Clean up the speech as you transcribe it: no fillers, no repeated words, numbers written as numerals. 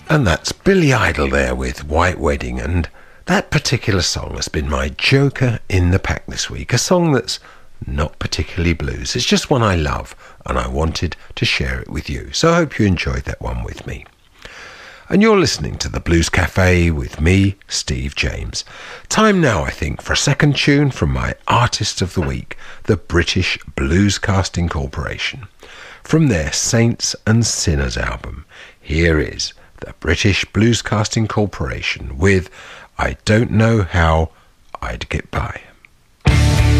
And that's Billy Idol there with White Wedding, and that particular song has been my joker in the pack this week. A song that's not particularly blues. It's just one I love, and I wanted to share it with you. So I hope you enjoyed that one with me. And you're listening to the Blues Cafe with me, Steve James. Time now, I think, for a second tune from my Artist of the Week, the British Bluescasting Corporation. From their Saints and Sinners album, here is the British Bluescasting Corporation with I Don't Know How I'd Get By.